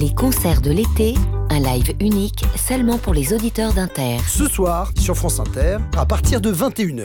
Les concerts de l'été, un live unique seulement pour les auditeurs d'Inter. Ce soir, sur France Inter, à partir de 21h.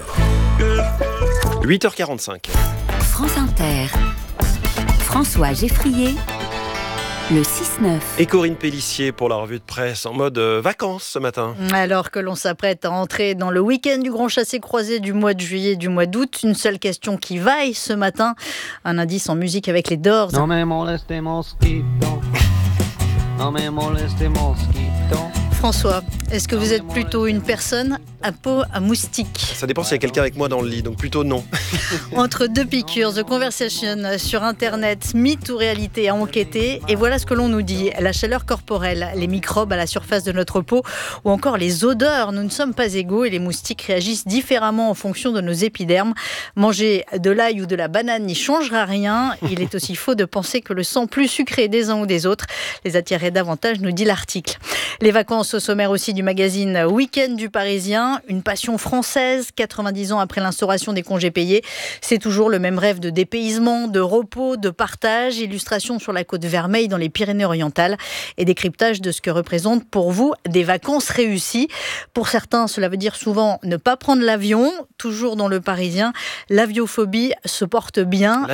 8h45. France Inter. François Geffrier, le 6-9. Et Corinne Pélissier pour la revue de presse en mode vacances ce matin. Alors que l'on s'apprête à entrer dans le week-end du grand chassé-croisé du mois de juillet et du mois d'août, une seule question qui vaille ce matin. Un indice en musique avec les Doors. Non mais moleste mosquito. Non mais moleste mosquito. François, est-ce que vous êtes plutôt une personne à peau à moustique? Ça dépend s'il y a quelqu'un avec moi dans le lit, donc plutôt non. Entre deux piqûres, The Conversation sur Internet, mythe ou réalité à enquêter. Et voilà ce que l'on nous dit. La chaleur corporelle, les microbes à la surface de notre peau ou encore les odeurs. Nous ne sommes pas égaux et les moustiques réagissent différemment en fonction de nos épidermes. Manger de l'ail ou de la banane n'y changera rien. Il est aussi faux de penser que le sang plus sucré des uns ou des autres les attirerait davantage, nous dit l'article. Les vacances au sommaire aussi du magazine Week-end du Parisien. Une passion française, 90 ans après l'instauration des congés payés. C'est toujours le même rêve de dépaysement, de repos, de partage. Illustration sur la côte Vermeille dans les Pyrénées-Orientales et décryptage de ce que représentent pour vous des vacances réussies. Pour certains, cela veut dire souvent ne pas prendre l'avion. Toujours dans le Parisien, l'aviophobie se porte bien.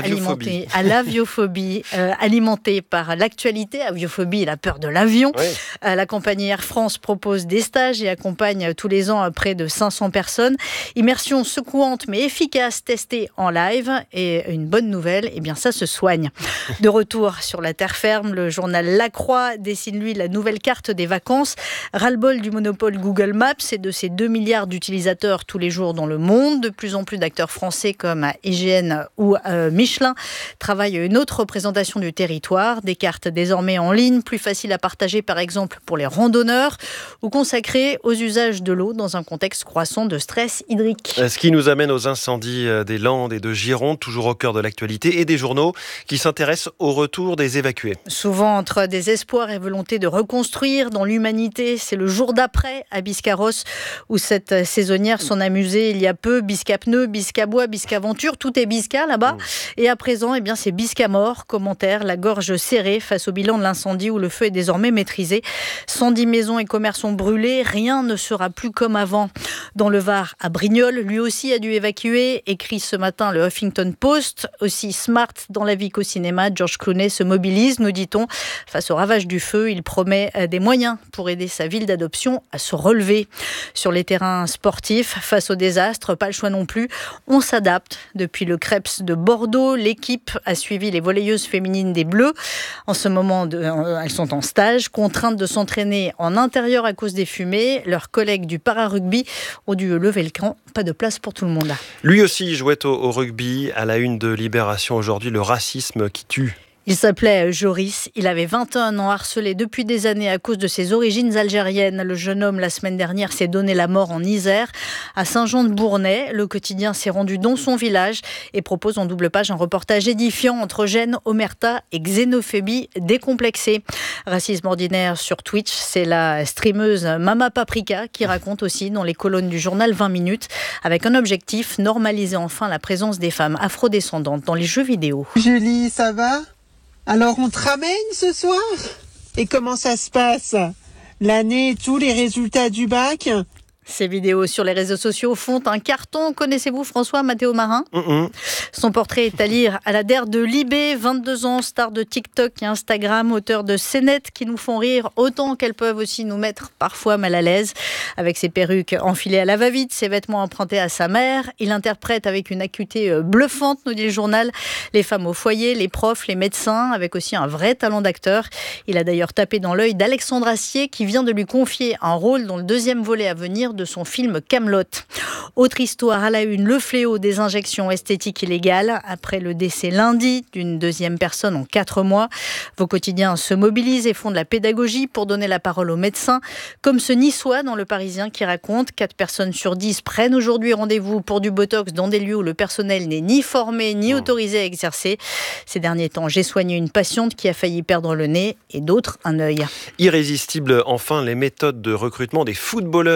Alimentée par l'actualité. Aviophobie, la peur de l'avion. Oui. La compagnie Air France propose des stages et accompagne tous les ans près de 500 personnes. Immersion secouante mais efficace testée en live. Et une bonne nouvelle, eh bien ça se soigne. De retour sur la terre ferme, le journal La Croix dessine lui la nouvelle carte des vacances. Ras-le-bol du monopole Google Maps et de ses 2 milliards d'utilisateurs tous les jours dans le monde. De plus en plus d'acteurs français comme IGN ou Michelin travaillent à une autre représentation du territoire. Des cartes désormais en ligne, plus faciles à partager par exemple pour les randonneurs ou consacrées aux usages de l'eau dans un contexte croissant de stress hydrique. Ce qui nous amène aux incendies des Landes et de Gironde, toujours au cœur de l'actualité, et des journaux qui s'intéressent au retour des évacués. Souvent entre désespoir et volonté de reconstruire dans l'humanité, c'est le jour d'après à Biscarrosse où cette saisonnière s'en amusait il y a peu. Bisca-pneus, Bisca-bois, Bisca-aventure, tout est Bisca là-bas. Et à présent, eh bien, c'est Bisca-mort. Commentaire, la gorge serrée face au bilan de l'incendie où le feu est désormais maîtrisé. 110 maisons et commerces ont brûlé, rien ne sera plus comme avant. Dans le Var, à Brignoles, lui aussi a dû évacuer, écrit ce matin le Huffington Post. Aussi smart dans la vie qu'au cinéma, George Clooney se mobilise, nous dit-on. Face au ravage du feu, il promet des moyens pour aider sa ville d'adoption à se relever. Sur les terrains sportifs, face au désastre, pas le choix non plus, on s'adapte. Depuis le Crêpes de Bordeaux, l'équipe a suivi les volleyeuses féminines des Bleus. En ce moment, elles sont en stage, contraintes de s'entraîner en intérieur à cause des fumées. Leurs collègues du para-rugby ont dû lever le camp. Pas de place pour tout le monde. Lui aussi jouait au rugby. À la une de Libération aujourd'hui, le racisme qui tue. Il s'appelait Joris, il avait 21 ans, harcelé depuis des années à cause de ses origines algériennes. Le jeune homme, la semaine dernière, s'est donné la mort en Isère. À Saint-Jean-de-Bournay, le quotidien s'est rendu dans son village et propose en double page un reportage édifiant entre gêne, omerta et xénophobie décomplexée. Racisme ordinaire sur Twitch, c'est la streameuse Mama Paprika qui raconte aussi dans les colonnes du journal 20 minutes avec un objectif, normaliser enfin la présence des femmes afrodescendantes dans les jeux vidéo. Julie, ça va ? Alors on te ramène ce soir ? Et comment ça se passe ? L'année et tous les résultats du bac ? Ces vidéos sur les réseaux sociaux font un carton. Connaissez-vous François Mathéo Marin ? Son portrait est à lire à la DER de Libé, 22 ans, star de TikTok et Instagram, auteur de scénettes qui nous font rire autant qu'elles peuvent aussi nous mettre parfois mal à l'aise. Avec ses perruques enfilées à la va-vite, ses vêtements empruntés à sa mère, il interprète avec une acuité bluffante, nous dit le journal, les femmes au foyer, les profs, les médecins, avec aussi un vrai talent d'acteur. Il a d'ailleurs tapé dans l'œil d'Alexandre Astier qui vient de lui confier un rôle dans le deuxième volet à venir de son film Kaamelott. Autre histoire à la une, le fléau des injections esthétiques illégales. Après le décès lundi d'une deuxième personne en 4 mois, vos quotidiens se mobilisent et font de la pédagogie pour donner la parole aux médecins. Comme ce Niçois dans Le Parisien qui raconte 4 personnes sur 10 prennent aujourd'hui rendez-vous pour du botox dans des lieux où le personnel n'est ni formé ni autorisé à exercer. Ces derniers temps, j'ai soigné une patiente qui a failli perdre le nez et d'autres un œil. Irrésistible enfin les méthodes de recrutement des footballeurs du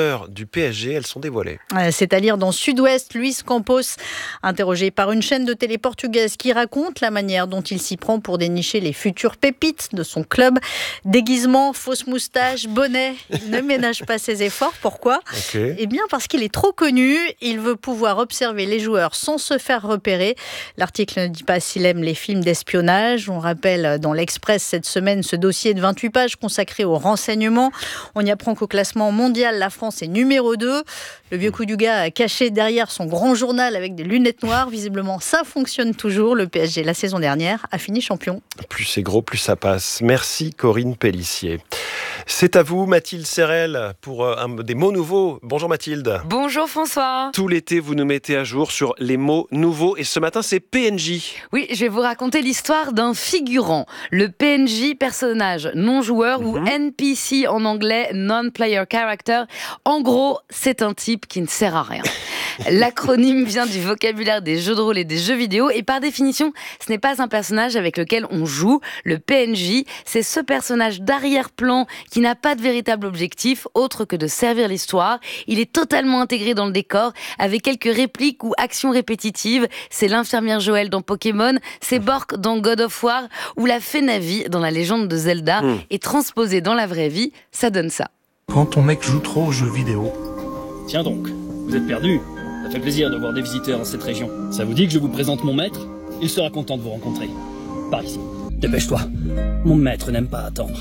du PSG. Elles sont dévoilées. C'est à lire dans Sud-Ouest. Luis Campos, interrogé par une chaîne de télé portugaise qui raconte la manière dont il s'y prend pour dénicher les futures pépites de son club. Déguisement, fausse moustache, bonnet, il ne ménage pas ses efforts. Pourquoi ? Eh bien parce qu'il est trop connu. Il veut pouvoir observer les joueurs sans se faire repérer. L'article ne dit pas s'il aime les films d'espionnage. On rappelle dans l'Express cette semaine ce dossier de 28 pages consacré au renseignement. On y apprend qu'au classement mondial, la France est numéro 2. Le vieux coup du gars caché derrière son grand journal avec des lunettes noires. Visiblement, ça fonctionne toujours. Le PSG, la saison dernière, a fini champion. Plus c'est gros, plus ça passe. Merci Corinne Pellissier. C'est à vous Mathilde Serrel pour des mots nouveaux. Bonjour Mathilde. Bonjour François. Tout l'été, vous nous mettez à jour sur les mots nouveaux et ce matin, c'est PNJ. Oui, je vais vous raconter l'histoire d'un figurant. Le PNJ, personnage non-joueur ou NPC en anglais, non-player character. En gros, c'est un type qui ne sert à rien. L'acronyme vient du vocabulaire des jeux de rôle et des jeux vidéo et par définition, ce n'est pas un personnage avec lequel on joue. Le PNJ, c'est ce personnage d'arrière-plan qui n'a pas de véritable objectif autre que de servir l'histoire. Il est totalement intégré dans le décor avec quelques répliques ou actions répétitives. C'est l'infirmière Joël dans Pokémon, c'est Bork dans God of War ou la fée Navi dans la légende de Zelda. Et transposé dans la vraie vie, ça donne ça. Quand ton mec joue trop aux jeux vidéo. Tiens donc, vous êtes perdu. Ça fait plaisir de voir des visiteurs dans cette région. Ça vous dit que je vous présente mon maître ? Il sera content de vous rencontrer. Par ici. Dépêche-toi. Mon maître n'aime pas attendre.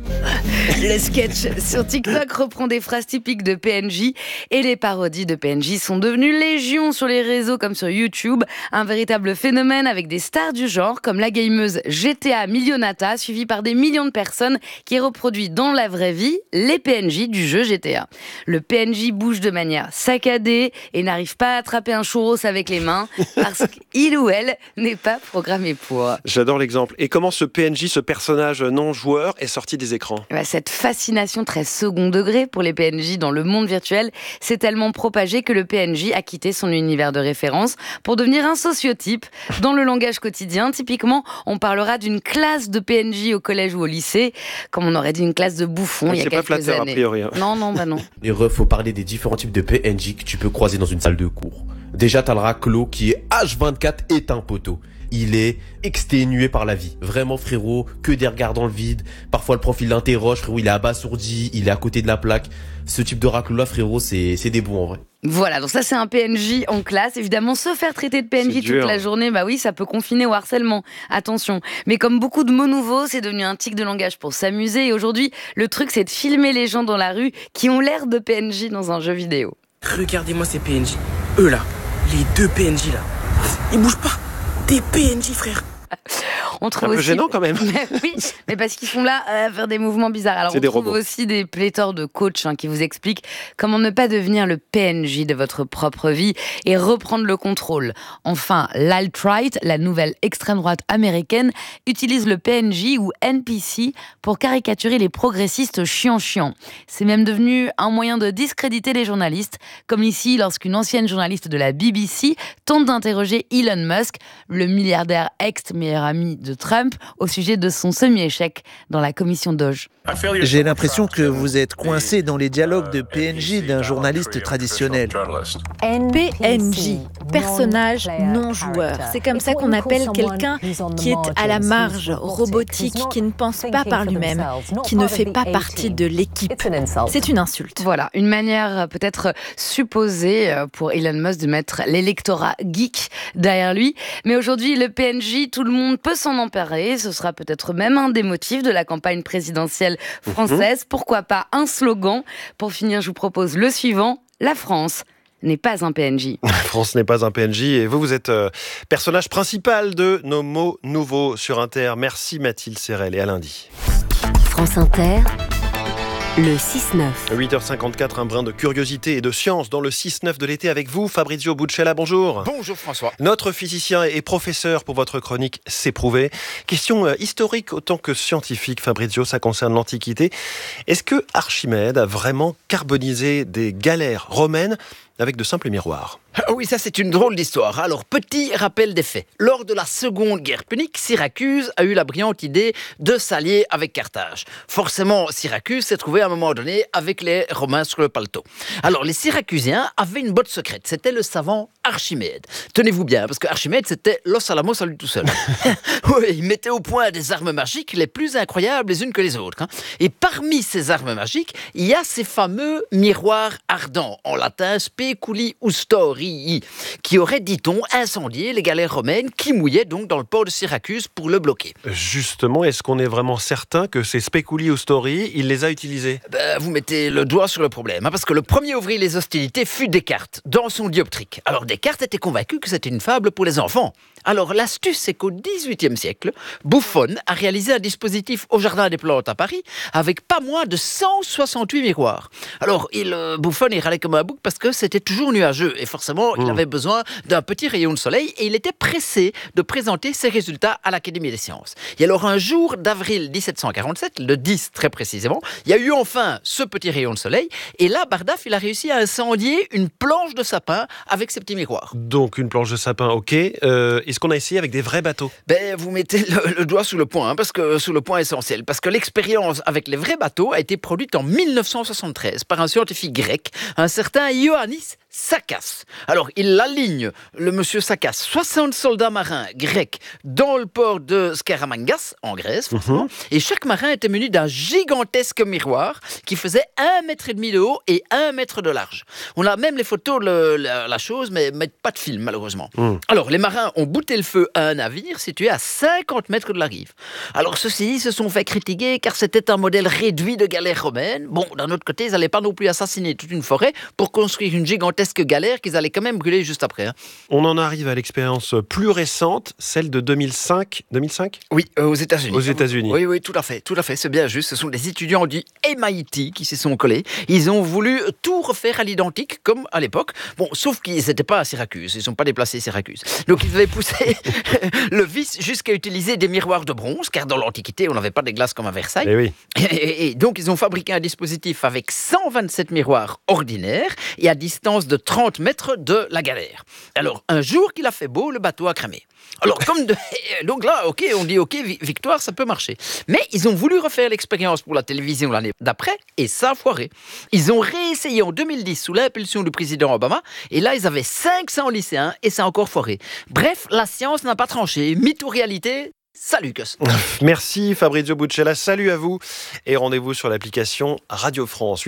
Le sketch sur TikTok reprend des phrases typiques de PNJ et les parodies de PNJ sont devenues légion sur les réseaux comme sur YouTube. Un véritable phénomène avec des stars du genre comme la gameuse GTA Millionata suivie par des millions de personnes qui reproduit dans la vraie vie les PNJ du jeu GTA. Le PNJ bouge de manière saccadée et n'arrive pas à attraper un churros avec les mains parce qu'il ou elle n'est pas programmé pour. J'adore l'exemple. Et comment ce PNJ, ce personnage non-joueur, est sorti des écrans ? Cette fascination très second degré pour les PNJ dans le monde virtuel s'est tellement propagée que le PNJ a quitté son univers de référence pour devenir un sociotype. Dans le langage quotidien, typiquement, on parlera d'une classe de PNJ au collège ou au lycée, comme on aurait dit une classe de bouffons il y a quelques années. C'est pas flatteur a priori. Non. Les refs, faut parler des différents types de PNJ que tu peux croiser dans une salle de cours. Déjà, t'as le raclo qui est H24 est un poteau. Il est exténué par la vie. Vraiment, frérot, que des regards dans le vide. Parfois, le prof, il l'interroge, frérot, il est abasourdi, il est à côté de la plaque. Ce type de raclo-là, frérot, c'est des bons en vrai. Voilà, donc ça, c'est un PNJ en classe. Évidemment, se faire traiter de PNJ toute la journée, bah oui, ça peut confiner au harcèlement. Attention. Mais comme beaucoup de mots nouveaux, c'est devenu un tic de langage pour s'amuser. Et aujourd'hui, le truc, c'est de filmer les gens dans la rue qui ont l'air de PNJ dans un jeu vidéo. Regardez-moi ces PNJ. Eux là, les deux PNJ là. Ils bougent pas. Des PNJ, frère. On trouve un peu aussi... gênant quand même. Oui, mais parce qu'ils sont là à faire des mouvements bizarres. Alors on trouve aussi des pléthores de coachs qui vous expliquent comment ne pas devenir le PNJ de votre propre vie et reprendre le contrôle. Enfin, l'alt-right, la nouvelle extrême droite américaine, utilise le PNJ ou NPC pour caricaturer les progressistes chiants. C'est même devenu un moyen de discréditer les journalistes, comme ici lorsqu'une ancienne journaliste de la BBC tente d'interroger Elon Musk, le milliardaire ex-meilleur ami de Trump, au sujet de son semi-échec dans la commission Doge. J'ai l'impression que vous êtes coincé dans les dialogues de PNJ d'un journaliste traditionnel. PNJ, personnage non joueur. C'est comme ça qu'on appelle quelqu'un qui est à la marge, robotique, qui ne pense pas par lui-même, qui ne fait pas partie de l'équipe. C'est une insulte. Voilà, une manière peut-être supposée pour Elon Musk de mettre l'électorat geek derrière lui. Mais aujourd'hui, le PNJ, tout le monde peut s'en emparer. Ce sera peut-être même un des motifs de la campagne présidentielle française. Pourquoi pas un slogan ? Pour finir, je vous propose le suivant. La France n'est pas un PNJ. La France n'est pas un PNJ. Et vous êtes personnage principal de nos mots nouveaux sur Inter. Merci Mathilde Serrel et à lundi. France Inter. Le 6-9. 8h54, un brin de curiosité et de science dans le 6-9 de l'été avec vous, Fabrizio Buccella, bonjour. Bonjour François. Notre physicien et professeur pour votre chronique C'est prouvé. Question historique autant que scientifique, Fabrizio, ça concerne l'Antiquité. Est-ce que Archimède a vraiment carbonisé des galères romaines avec de simples miroirs. Ah oui, ça c'est une drôle d'histoire. Alors, petit rappel des faits. Lors de la Seconde Guerre punique, Syracuse a eu la brillante idée de s'allier avec Carthage. Forcément, Syracuse s'est trouvé à un moment donné avec les Romains sur le paletot. Alors, les Syracusiens avaient une botte secrète. C'était le savant Archimède. Tenez-vous bien, parce que Archimède, c'était Los Alamos à lui tout seul. Oui, il mettait au point des armes magiques les plus incroyables les unes que les autres. Et parmi ces armes magiques, il y a ces fameux miroirs ardents, en latin speculi ustorii, qui auraient, dit-on, incendié les galères romaines qui mouillaient donc dans le port de Syracuse pour le bloquer. Justement, est-ce qu'on est vraiment certain que ces speculi ustorii, il les a utilisés ? Vous mettez le doigt sur le problème, parce que le premier à ouvrir les hostilités fut Descartes, dans son dioptrique. Alors Descartes était convaincu que c'était une fable pour les enfants. Alors l'astuce, c'est qu'au XVIIIe siècle, Buffon a réalisé un dispositif au Jardin des Plantes à Paris avec pas moins de 168 miroirs. Alors Buffon, il râlait comme un bouc parce que c'était toujours nuageux et forcément, il avait besoin d'un petit rayon de soleil et il était pressé de présenter ses résultats à l'Académie des sciences. Et alors un jour d'avril 1747, le 10 très précisément, il y a eu enfin ce petit rayon de soleil et là, Bardaf, il a réussi à incendier une planche de sapin avec ses petits miroirs. Donc une planche de sapin, ok. Est-ce qu'on a essayé avec des vrais bateaux ? Vous mettez le doigt sur le point, parce que sur le point essentiel, parce que l'expérience avec les vrais bateaux a été produite en 1973 par un scientifique grec, un certain Ioannis Sakas. Alors, il aligne le monsieur Sakas, 60 soldats marins grecs dans le port de Skaramangas, en Grèce, forcément, et chaque marin était muni d'un gigantesque miroir qui faisait 1,5 mètre de haut et 1 mètre de large. On a même les photos de la chose, mais pas de film, malheureusement. Alors, les marins ont bouté le feu à un navire situé à 50 mètres de la rive. Alors, ceux-ci se sont fait critiquer car c'était un modèle réduit de galère romaine. Bon, d'un autre côté, ils n'allaient pas non plus assassiner toute une forêt pour construire une gigantesque galère qu'ils allaient quand même brûler juste après. On en arrive à l'expérience plus récente, celle de 2005. 2005 ? Oui, aux États-Unis. Aux États-Unis. Oui, tout à fait, c'est bien juste. Ce sont des étudiants du MIT qui s'y sont collés. Ils ont voulu tout refaire à l'identique, comme à l'époque. Bon, sauf qu'ils n'étaient pas à Syracuse, ils ne sont pas déplacés à Syracuse. Donc ils avaient poussé le vice jusqu'à utiliser des miroirs de bronze, car dans l'Antiquité, on n'avait pas des glaces comme à Versailles. Et oui. Et donc ils ont fabriqué un dispositif avec 127 miroirs ordinaires et à distance de 30 mètres de la galère. Alors, un jour qu'il a fait beau, le bateau a cramé. Alors, donc là, on dit victoire, ça peut marcher. Mais ils ont voulu refaire l'expérience pour la télévision l'année d'après, et ça a foiré. Ils ont réessayé en 2010 sous l'impulsion du président Obama, et là, ils avaient 500 lycéens, et ça a encore foiré. Bref, la science n'a pas tranché. Mythe ou réalité ? Salut Gus. Merci Fabrizio Buccella, salut à vous et rendez-vous sur l'application Radio France.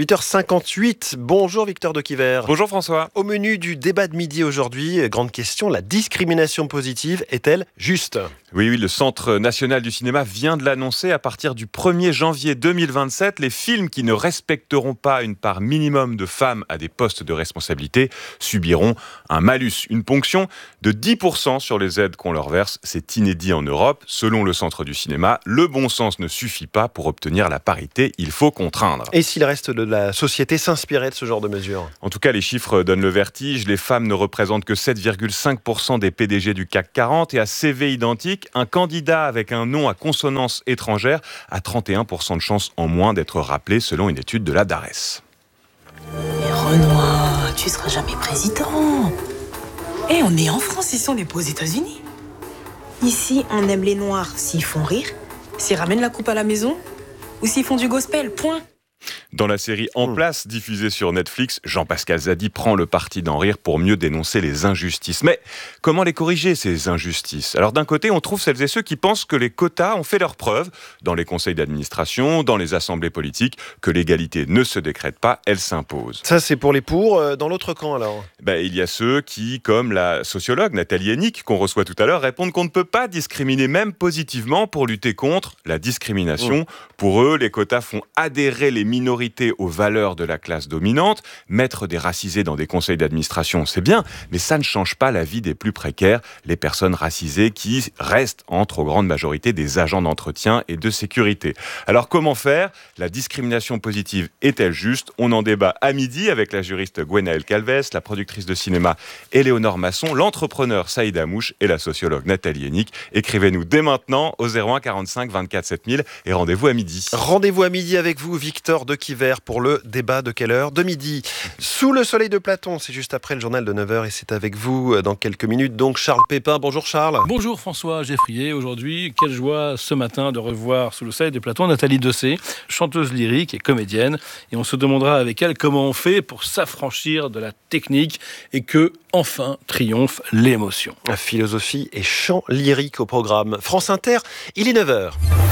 8h58, bonjour Victor Dequiver. Bonjour François. Au menu du débat de midi aujourd'hui, grande question, la discrimination positive est-elle juste ? Oui, le Centre national du cinéma vient de l'annoncer. À partir du 1er janvier 2027, les films qui ne respecteront pas une part minimum de femmes à des postes de responsabilité subiront un malus, une ponction de 10% sur les aides qu'on leur verse. C'est inédit en Europe. Selon le Centre du cinéma, le bon sens ne suffit pas pour obtenir la parité, il faut contraindre. Et si le reste de la société s'inspirait de ce genre de mesures ? En tout cas, les chiffres donnent le vertige. Les femmes ne représentent que 7,5% des PDG du CAC 40 et à CV identique, un candidat avec un nom à consonance étrangère a 31% de chances en moins d'être rappelé selon une étude de la DARES. Mais Renoir, tu seras jamais président. On est en France, ils sont pas aux États-Unis. Ici, on aime les Noirs s'ils font rire, s'ils ramènent la coupe à la maison ou s'ils font du gospel, point. Dans la série En place, diffusée sur Netflix, Jean-Pascal Zadi prend le parti d'en rire pour mieux dénoncer les injustices. Mais comment les corriger, ces injustices ? Alors d'un côté, on trouve celles et ceux qui pensent que les quotas ont fait leurs preuves dans les conseils d'administration, dans les assemblées politiques, que l'égalité ne se décrète pas, elle s'impose. Ça, c'est pour les pour. Dans l'autre camp, alors ? Il y a ceux qui, comme la sociologue Nathalie Hennick, qu'on reçoit tout à l'heure, répondent qu'on ne peut pas discriminer, même positivement, pour lutter contre la discrimination. Pour eux, les quotas font adhérer les minorités aux valeurs de la classe dominante. Mettre des racisés dans des conseils d'administration, c'est bien, mais ça ne change pas la vie des plus précaires, les personnes racisées qui restent en trop grande majorité des agents d'entretien et de sécurité. Alors comment faire ? La discrimination positive est-elle juste ? On en débat à midi avec la juriste Gwenaëlle Calves, la productrice de cinéma Éléonore Masson, l'entrepreneur Saïd Amouche et la sociologue Nathalie Hennick. Écrivez-nous dès maintenant au 01 45 24 7000 et rendez-vous à midi. Rendez-vous à midi avec vous, Victor Laure de Quiver pour le débat de quelle heure ? De midi. Sous le soleil de Platon, c'est juste après le journal de 9h et c'est avec vous dans quelques minutes. Donc Charles Pépin, bonjour Charles. Bonjour François Geffrier. Aujourd'hui, quelle joie ce matin de revoir sous le soleil de Platon Nathalie Dessay, chanteuse lyrique et comédienne. Et on se demandera avec elle comment on fait pour s'affranchir de la technique et que, enfin, triomphe l'émotion. Philosophie et chant lyrique au programme. France Inter, il est 9h.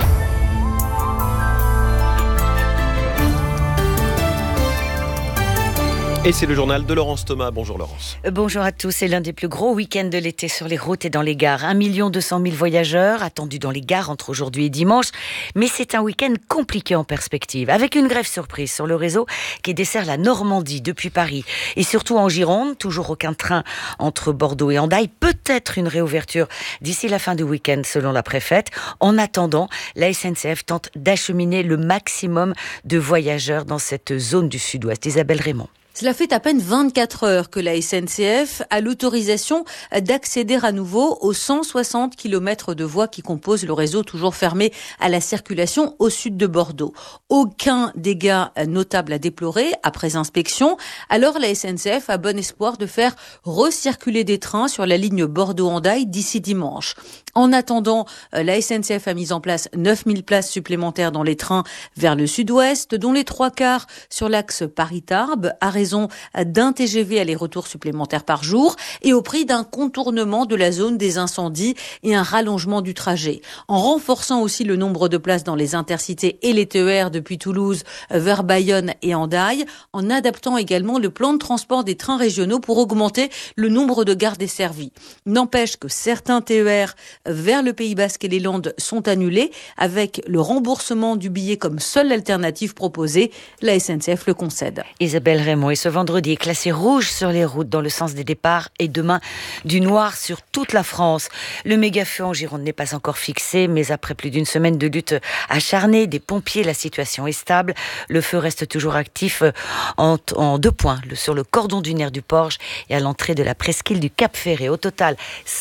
Et c'est le journal de Laurence Thomas. Bonjour Laurence. Bonjour à tous. C'est l'un des plus gros week-ends de l'été sur les routes et dans les gares. 1 200 000 voyageurs attendus dans les gares entre aujourd'hui et dimanche. Mais c'est un week-end compliqué en perspective, avec une grève surprise sur le réseau qui dessert la Normandie depuis Paris. Et surtout en Gironde, toujours aucun train entre Bordeaux et Hendaye. Peut-être une réouverture d'ici la fin du week-end selon la préfète. En attendant, la SNCF tente d'acheminer le maximum de voyageurs dans cette zone du sud-ouest. Isabelle Raymond. Cela fait à peine 24 heures que la SNCF a l'autorisation d'accéder à nouveau aux 160 km de voies qui composent le réseau toujours fermé à la circulation au sud de Bordeaux. Aucun dégât notable à déplorer après inspection. Alors la SNCF a bon espoir de faire recirculer des trains sur la ligne Bordeaux-Hendaye d'ici dimanche. En attendant, la SNCF a mis en place 9000 places supplémentaires dans les trains vers le sud-ouest, dont les 3/4 sur l'axe Paris-Tarbes, à raison d'un TGV aller-retour supplémentaire par jour et au prix d'un contournement de la zone des incendies et un rallongement du trajet. En renforçant aussi le nombre de places dans les intercités et les TER depuis Toulouse vers Bayonne et Hendaye, en adaptant également le plan de transport des trains régionaux pour augmenter le nombre de gares desservies. N'empêche que certains TER vers le Pays Basque et les Landes sont annulés avec le remboursement du billet comme seule alternative proposée. La SNCF le concède. Isabelle Raymond, et ce vendredi est classé rouge sur les routes dans le sens des départs et demain du noir sur toute la France. Le méga-feu en Gironde n'est pas encore fixé, mais après plus d'une semaine de lutte acharnée des pompiers, la situation est stable. Le feu reste toujours actif en 2 points, sur le cordon dunaire du Porge et à l'entrée de la presqu'île du Cap-Ferré. Au total,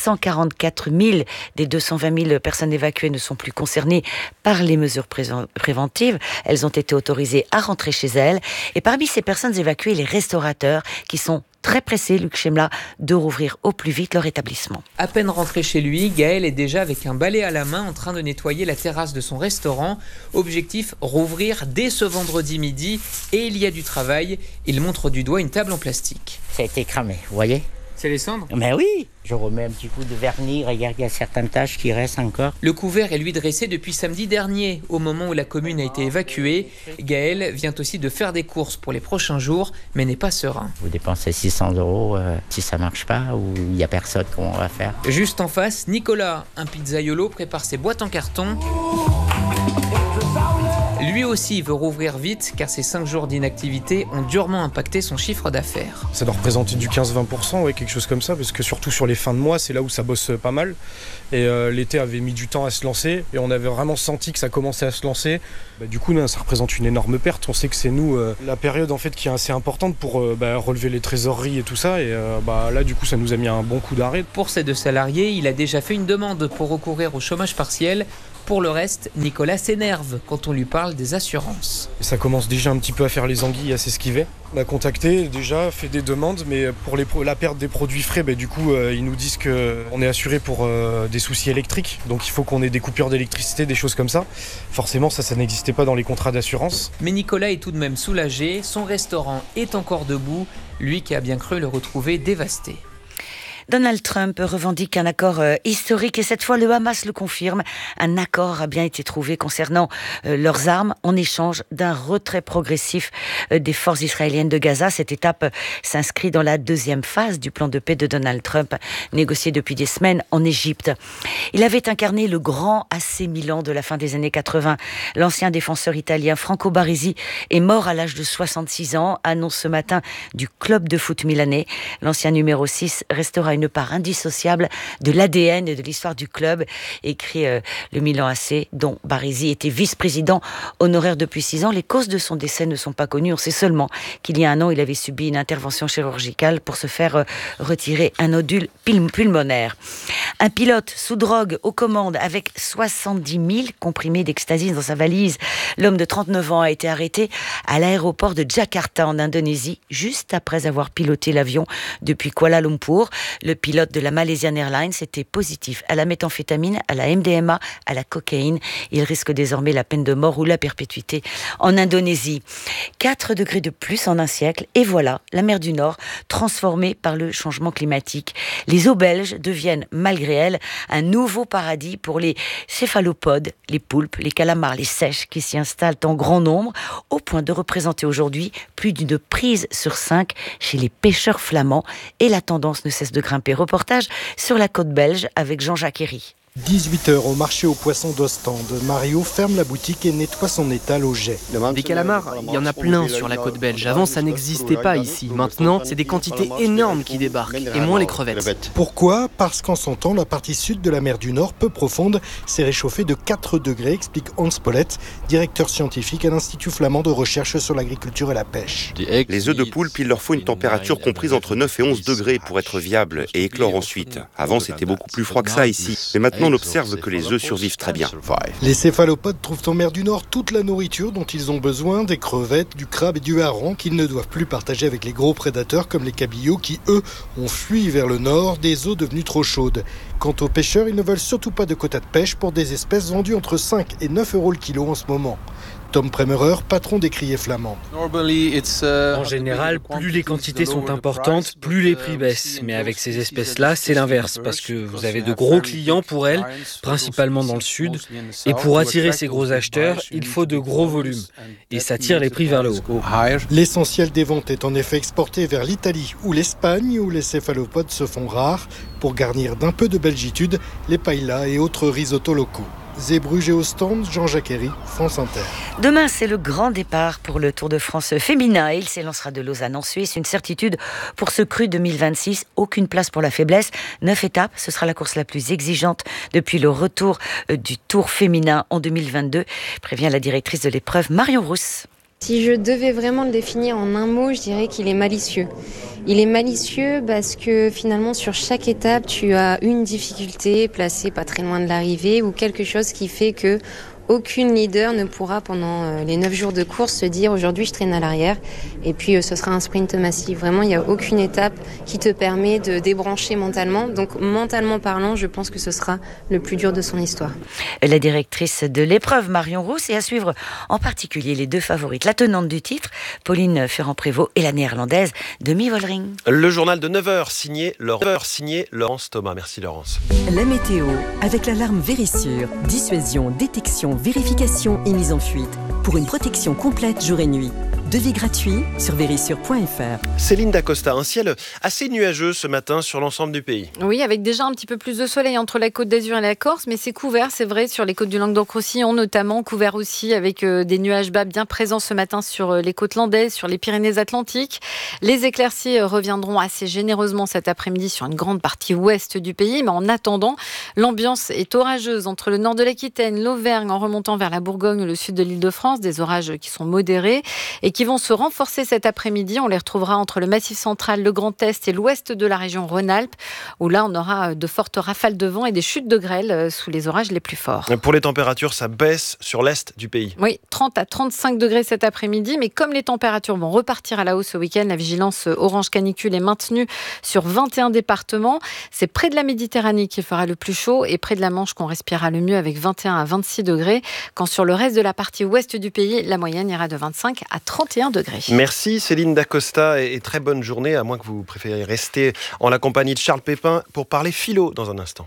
144 000 des 220 000 personnes évacuées ne sont plus concernées par les mesures préventives. Elles ont été autorisées à rentrer chez elles. Et parmi ces personnes évacuées, les restaurateurs qui sont très pressés, Luc Chemla, de rouvrir au plus vite leur établissement. À peine rentré chez lui, Gaël est déjà avec un balai à la main en train de nettoyer la terrasse de son restaurant. Objectif, rouvrir dès ce vendredi midi. Et il y a du travail. Il montre du doigt une table en plastique. Ça a été cramé, vous voyez ? C'est les cendres ? Mais oui, je remets un petit coup de vernis, regarde, il y a certaines taches qui restent encore. Le couvert est lui dressé depuis samedi dernier, au moment où la commune a été évacuée. Gaël vient aussi de faire des courses pour les prochains jours, mais n'est pas serein. Vous dépensez 600 €, si ça marche pas, ou il n'y a personne, comment on va faire ? Juste en face, Nicolas, un pizzaiolo, prépare ses boîtes en carton. Lui aussi veut rouvrir vite car ces 5 jours d'inactivité ont durement impacté son chiffre d'affaires. Ça doit représenter du 15-20%, ouais, quelque chose comme ça, parce que surtout sur les fins de mois, c'est là où ça bosse pas mal. Et l'été avait mis du temps à se lancer et on avait vraiment senti que ça commençait à se lancer. Du coup, ça représente une énorme perte. On sait que c'est nous, la période en fait qui est assez importante pour relever les trésoreries et tout ça. Et là, du coup, ça nous a mis un bon coup d'arrêt. Pour ces 2 salariés, il a déjà fait une demande pour recourir au chômage partiel. Pour le reste, Nicolas s'énerve quand on lui parle des assurances. Et ça commence déjà un petit peu à faire les anguilles, à s'esquiver. On a contacté déjà, fait des demandes, mais pour la perte des produits frais, du coup, ils nous disent qu'on est assuré pour des soucis électriques. Donc il faut qu'on ait des coupures d'électricité, des choses comme ça. Forcément, ça n'existait pas dans les contrats d'assurance. Mais Nicolas est tout de même soulagé. Son restaurant est encore debout. Lui qui a bien cru le retrouver dévasté. Donald Trump revendique un accord historique et cette fois le Hamas le confirme. Un accord a bien été trouvé concernant leurs armes en échange d'un retrait progressif des forces israéliennes de Gaza. Cette étape s'inscrit dans la 2e phase du plan de paix de Donald Trump, négocié depuis des semaines en Égypte. Il avait incarné le grand AC Milan de la fin des années 80. L'ancien défenseur italien Franco Baresi est mort à l'âge de 66 ans, annonce ce matin du club de foot milanais. L'ancien numéro 6 restera une une part indissociable de l'ADN et de l'histoire du club, écrit le Milan AC, dont Baresi était vice-président honoraire depuis 6 ans. Les causes de son décès ne sont pas connues. On sait seulement qu'il y a 1 an, il avait subi une intervention chirurgicale pour se faire retirer un nodule pulmonaire. Un pilote sous drogue aux commandes avec 70 000 comprimés d'ecstasy dans sa valise. L'homme de 39 ans a été arrêté à l'aéroport de Jakarta en Indonésie, juste après avoir piloté l'avion depuis Kuala Lumpur. Le pilote de la Malaysian Airlines était positif à la méthamphétamine, à la MDMA, à la cocaïne. Il risque désormais la peine de mort ou la perpétuité en Indonésie. 4 degrés de plus en un siècle, et voilà la mer du Nord transformée par le changement climatique. Les eaux belges deviennent, malgré elles, un nouveau paradis pour les céphalopodes, les poulpes, les calamars, les seiches qui s'y installent en grand nombre, au point de représenter aujourd'hui plus d'une prise sur 5 chez les pêcheurs flamands. Et la tendance ne cesse de grimper. Reportage sur la côte belge avec Jean-Jacques Herry. 18h au marché aux poissons d'Ostende. Mario ferme la boutique et nettoie son étal au jet. Des calamars, il y en a plein sur la côte belge. Avant, ça n'existait pas ici. Maintenant, c'est des quantités énormes qui débarquent, et moins les crevettes. Pourquoi ? Parce qu'en son temps, la partie sud de la mer du Nord, peu profonde, s'est réchauffée de 4 degrés, explique Hans Pollette, directeur scientifique à l'Institut flamand de recherche sur l'agriculture et la pêche. Les œufs de poulpe, il leur faut une température comprise entre 9 et 11 degrés pour être viables et éclore ensuite. Avant, c'était beaucoup plus froid que ça ici. Mais maintenant, on observe que les œufs survivent très bien. Les céphalopodes trouvent en mer du Nord toute la nourriture dont ils ont besoin, des crevettes, du crabe et du hareng qu'ils ne doivent plus partager avec les gros prédateurs comme les cabillots qui, eux, ont fui vers le nord, des eaux devenues trop chaudes. Quant aux pêcheurs, ils ne veulent surtout pas de quotas de pêche pour des espèces vendues entre 5 et 9 € le kilo en ce moment. Tom Premerer, patron des criées flamands. En général, plus les quantités sont importantes, plus les prix baissent. Mais avec ces espèces-là, c'est l'inverse, parce que vous avez de gros clients pour elles, principalement dans le sud. Et pour attirer ces gros acheteurs, il faut de gros volumes. Et ça tire les prix vers le haut. L'essentiel des ventes est en effet exporté vers l'Italie ou l'Espagne, où les céphalopodes se font rares, pour garnir d'un peu de belgitude les paellas et autres risottos locaux. Zeebrugge et Ostende, Jean-Jacques Herry, France Inter. Demain, c'est le grand départ pour le Tour de France féminin. Il s'élancera de Lausanne en Suisse. Une certitude pour ce cru 2026. Aucune place pour la faiblesse. 9 étapes. Ce sera la course la plus exigeante depuis le retour du Tour féminin en 2022, prévient la directrice de l'épreuve, Marion Rousse. Si je devais vraiment le définir en un mot, je dirais qu'il est malicieux. Il est malicieux parce que finalement sur chaque étape, tu as une difficulté placée pas très loin de l'arrivée ou quelque chose qui fait que aucune leader ne pourra pendant les 9 jours de course se dire aujourd'hui je traîne à l'arrière et puis ce sera un sprint massif. Vraiment, il n'y a aucune étape qui te permet de débrancher mentalement. Donc mentalement parlant, je pense que ce sera le plus dur de son histoire. La directrice de l'épreuve, Marion Rousse, et à suivre en particulier les 2 favorites. La tenante du titre, Pauline Ferrand-Prévot, et la néerlandaise Demi Vollering. Le journal de 9h signé Laurence Thomas. Merci Laurence. La météo avec l'alarme Vérissure. Dissuasion, détection, vérification et mise en fuite. Pour une protection complète jour et nuit. Devis gratuit sur vérissure.fr. Céline Dacosta, un ciel assez nuageux ce matin sur l'ensemble du pays. Oui, avec déjà un petit peu plus de soleil entre la Côte d'Azur et la Corse, mais c'est couvert, c'est vrai, sur les côtes du Languedoc-Roussillon notamment, couvert aussi avec des nuages bas bien présents ce matin sur les côtes landaises, sur les Pyrénées-Atlantiques. Les éclaircies reviendront assez généreusement cet après-midi sur une grande partie ouest du pays, mais en attendant, l'ambiance est orageuse entre le nord de l'Aquitaine, l'Auvergne, en remontant vers la Bourgogne ou le sud de l'Île-de-France, des orages qui sont modérés et qui vont se renforcer cet après-midi. On les retrouvera entre le Massif central, le Grand Est et l'ouest de la région Rhône-Alpes, où là on aura de fortes rafales de vent et des chutes de grêle sous les orages les plus forts. Pour les températures, ça baisse sur l'est du pays. Oui, 30 à 35 degrés cet après-midi, mais comme les températures vont repartir à la hausse ce week-end, la vigilance orange canicule est maintenue sur 21 départements. C'est près de la Méditerranée qu'il fera le plus chaud et près de la Manche qu'on respirera le mieux avec 21 à 26 degrés, quand sur le reste de la partie ouest du pays, la moyenne ira de 25 à 31 degrés. Merci Céline Dacosta et très bonne journée, à moins que vous préfériez rester en la compagnie de Charles Pépin pour parler philo dans un instant.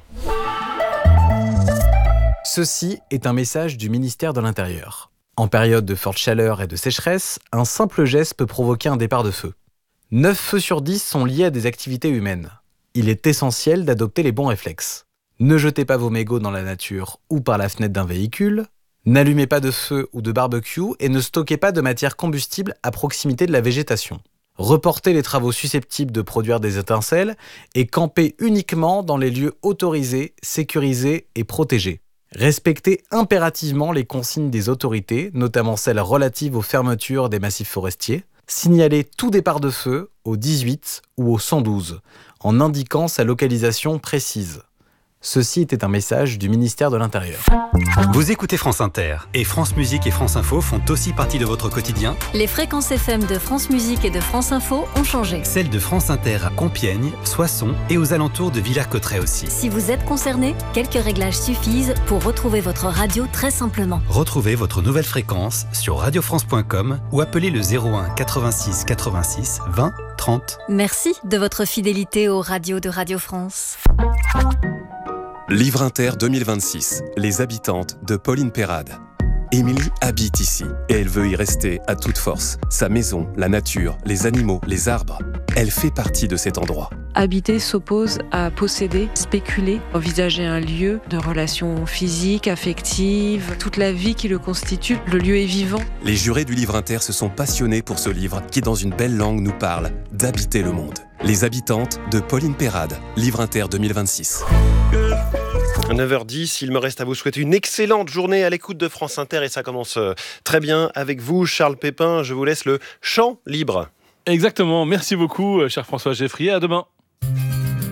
Ceci est un message du ministère de l'Intérieur. En période de forte chaleur et de sécheresse, un simple geste peut provoquer un départ de feu. 9 feux sur 10 sont liés à des activités humaines. Il est essentiel d'adopter les bons réflexes. Ne jetez pas vos mégots dans la nature ou par la fenêtre d'un véhicule. N'allumez pas de feu ou de barbecue et ne stockez pas de matière combustible à proximité de la végétation. reporter les travaux susceptibles de produire des étincelles et camper uniquement dans les lieux autorisés, sécurisés et protégés. Respecter impérativement les consignes des autorités, notamment celles relatives aux fermetures des massifs forestiers. Signaler tout départ de feu au 18 ou au 112, en indiquant sa localisation précise. Ceci était un message du ministère de l'Intérieur. Vous écoutez France Inter et France Musique et France Info font aussi partie de votre quotidien. Les fréquences FM de France Musique et de France Info ont changé. Celles de France Inter à Compiègne, Soissons et aux alentours de Villers-Cotterêts aussi. Si vous êtes concerné, quelques réglages suffisent pour retrouver votre radio très simplement. Retrouvez votre nouvelle fréquence sur radiofrance.com ou appelez le 01 86 86 20 30. Merci de votre fidélité aux radios de Radio France. Livre Inter 2026, Les habitantes de Pauline Perrade. Émilie habite ici et elle veut y rester à toute force. Sa maison, la nature, les animaux, les arbres, elle fait partie de cet endroit. Habiter s'oppose à posséder, spéculer, envisager un lieu de relations physiques, affectives, toute la vie qui le constitue. Le lieu est vivant. Les jurés du Livre Inter se sont passionnés pour ce livre qui, dans une belle langue, nous parle d'habiter le monde. Les habitantes de Pauline Perrade, Livre Inter 2026. À 9h10, il me reste à vous souhaiter une excellente journée à l'écoute de France Inter et ça commence très bien avec vous, Charles Pépin. Je vous laisse le champ libre. Exactement, merci beaucoup, cher François Geffrier. À demain.